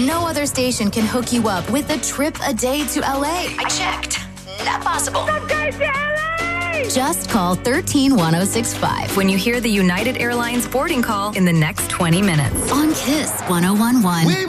No other station can hook you up with a trip a day to LA. I checked. Not possible. Just call 131065 when you hear the United Airlines boarding call in the next 20 minutes. On Kiss 1011.